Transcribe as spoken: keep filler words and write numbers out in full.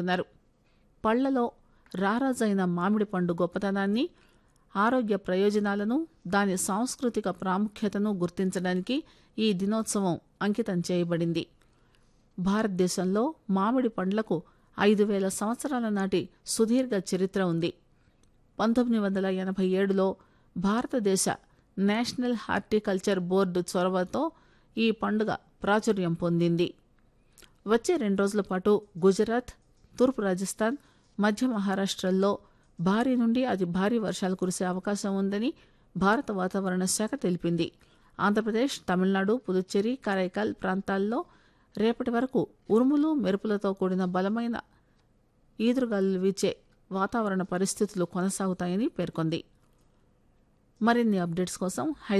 పేర్కొన్నారు. పళ్లలో రారాజైన మామిడి పండు గొప్పతనాన్ని, ఆరోగ్య ప్రయోజనాలను, దాని సాంస్కృతిక ప్రాముఖ్యతను గుర్తించడానికి ఈ దినోత్సవం అంకితం చేయబడింది. భారతదేశంలో మామిడి పండ్లకు ఐదు వేల సంవత్సరాల నాటి సుదీర్ఘ చరిత్ర ఉంది. పంతొమ్మిది వందల ఎనభై ఏడులో భారతదేశ నేషనల్ హార్టికల్చర్ బోర్డు చొరవతో ఈ పండుగ ప్రాచుర్యం పొందింది. వచ్చే రెండు రోజుల పాటు గుజరాత్, తూర్పు రాజస్థాన్, మధ్య మహారాష్ట్రల్లో భారీ నుండి అతి భారీ వర్షాలు కురిసే అవకాశం ఉందని భారత వాతావరణ శాఖ తెలిపింది. ఆంధ్రప్రదేశ్, తమిళనాడు, పుదుచ్చేరి, కరైకాల్ ప్రాంతాల్లో రేపటి వరకు ఉరుములు, మెరుపులతో కూడిన బలమైన ఈదురుగాలులు వీచే వాతావరణ పరిస్థితులు కొనసాగుతాయని పేర్కొంది. మరిన్ని అప్డేట్స్ కోసం